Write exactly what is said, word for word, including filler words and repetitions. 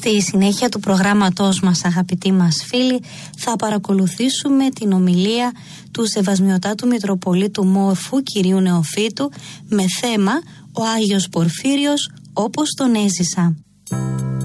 Στη συνέχεια του προγράμματός μας, αγαπητοί μας φίλοι, θα παρακολουθήσουμε την ομιλία του Σεβασμιωτάτου Μητροπολίτου Μόρφου κυρίου Νεοφύτου με θέμα «Ο Άγιος Πορφύριος όπως τον έζησα».